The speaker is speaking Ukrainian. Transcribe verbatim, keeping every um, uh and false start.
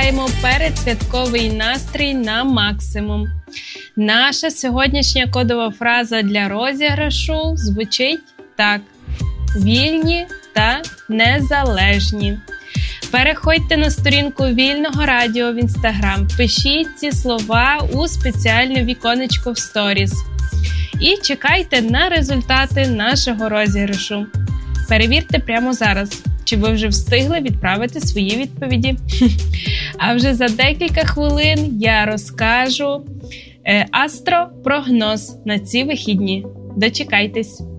піднімаємо передсвятковий настрій на максимум. Наша сьогоднішня кодова фраза для розіграшу звучить так: вільні та незалежні. Переходьте на сторінку Вільного радіо в Інстаграм, пишіть ці слова у спеціальне віконечко в сторіс і чекайте на результати нашого розіграшу. Перевірте прямо зараз, чи ви вже встигли відправити свої відповіді. А вже за декілька хвилин я розкажу е, астропрогноз на ці вихідні. Дочекайтесь!